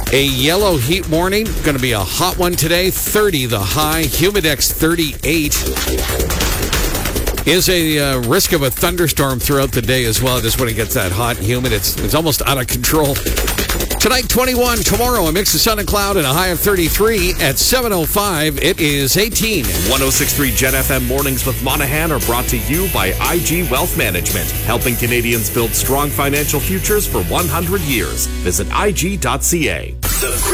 A yellow heat warning. Going to be a hot one today. 30 the high. Humidex 38. Is a risk of a thunderstorm throughout the day as well. Just when it gets that hot and humid, it's almost out of control. Tonight, 21. Tomorrow, a mix of sun and cloud and a high of 33. At 7:05, it is 18. 106.3 Jet FM Mornings with Monahan are brought to you by IG Wealth Management, helping Canadians build strong financial futures for 100 years. Visit IG.ca.